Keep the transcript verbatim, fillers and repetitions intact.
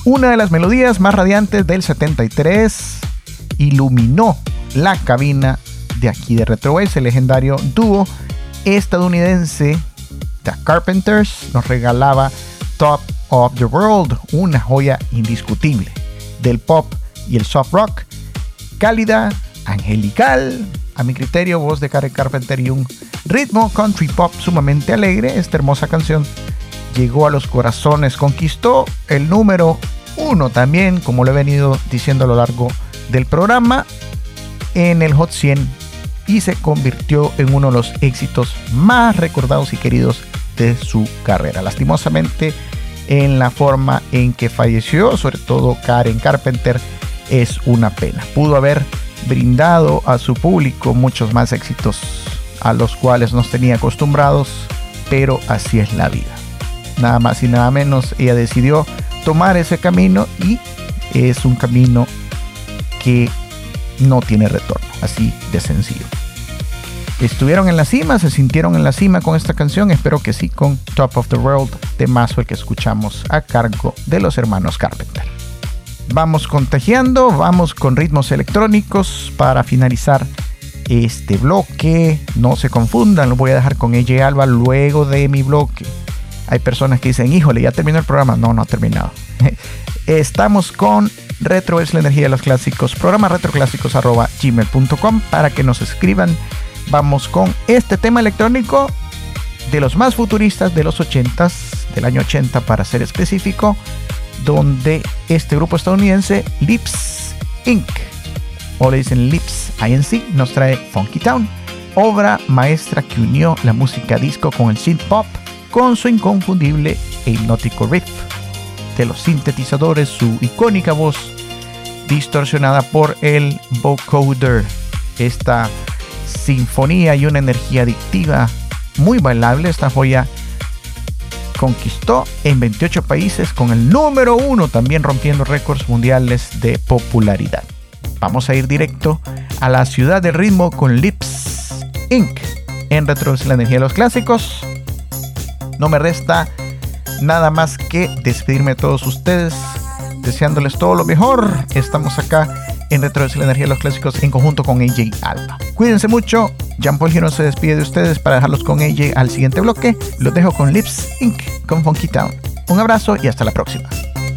Una de las melodías más radiantes del setenta y tres iluminó la cabina de aquí de Retrowave. El legendario dúo estadounidense The Carpenters nos regalaba Top of the World, una joya indiscutible del pop y el soft rock, cálida, angelical, a mi criterio, voz de Karen Carpenter y un ritmo country pop sumamente alegre. Esta hermosa canción llegó a los corazones, conquistó el número uno también, como lo he venido diciendo a lo largo del programa, en el Hot cien, y se convirtió en uno de los éxitos más recordados y queridos de su carrera. Lastimosamente, en la forma en que falleció, sobre todo Karen Carpenter, es una pena. Pudo haber brindado a su público muchos más éxitos a los cuales nos tenía acostumbrados, pero así es la vida. Nada más y nada menos, ella decidió tomar ese camino y es un camino que no tiene retorno, así de sencillo. Estuvieron en la cima, se sintieron en la cima con esta canción, espero que sí, con Top of the World, temazo el que escuchamos a cargo de los hermanos Carpenter. Vamos contagiando, vamos con ritmos electrónicos para finalizar este bloque. No se confundan, lo voy a dejar con A J Alba luego de mi bloque. Hay personas que dicen, híjole, ya terminó el programa. No, no ha terminado. Estamos con Retro es la energía de los clásicos, programa retroclásicos arroba gmail punto com para que nos escriban. Vamos con este tema electrónico de los más futuristas de los ochentas, del año ochenta para ser específico, donde este grupo estadounidense Lips incorporated, o le dicen Lips Inc, nos trae Funky Town, obra maestra que unió la música disco con el synth pop, con su inconfundible e hipnótico riff de los sintetizadores, su icónica voz distorsionada por el vocoder, esta sinfonía y una energía adictiva muy bailable. Esta joya conquistó en veintiocho países con el número uno, también rompiendo récords mundiales de popularidad. Vamos a ir directo a la ciudad del ritmo con Lips incorporated en Retro es la energía de los clásicos. No me resta nada más que despedirme de todos ustedes, deseándoles todo lo mejor. Estamos acá en Retro es la energía de los clásicos en conjunto con A J Alba. Cuídense mucho. Jean Paul Gino se despide de ustedes para dejarlos con A J al siguiente bloque. Los dejo con Lips incorporated con Funky Town. Un abrazo y hasta la próxima.